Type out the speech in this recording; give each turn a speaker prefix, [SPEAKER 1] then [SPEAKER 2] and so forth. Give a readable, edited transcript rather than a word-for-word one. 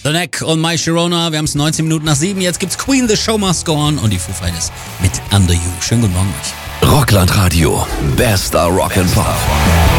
[SPEAKER 1] The Neck und My Sharona. Wir haben es 19 Minuten nach 7. Jetzt gibt's Queen, The Show Must Go On und die Foo Fighters mit Under You. Schönen guten Morgen euch.
[SPEAKER 2] Rockland Radio. Bester Rock and Pop.